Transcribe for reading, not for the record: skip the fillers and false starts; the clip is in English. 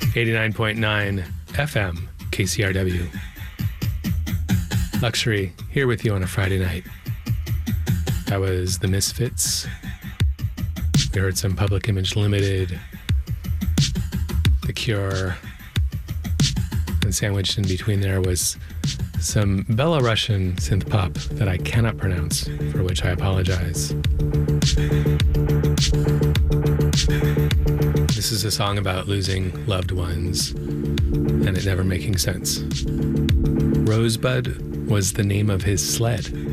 89.9 FM, KCRW. Luxury, here with you on a Friday night. That was The Misfits. We heard some Public Image Limited, The Cure, and sandwiched in between there was some Belarusian synth pop that I cannot pronounce, for which I apologize. This is a song about losing loved ones and it never making sense. Rosebud was the name of his sled.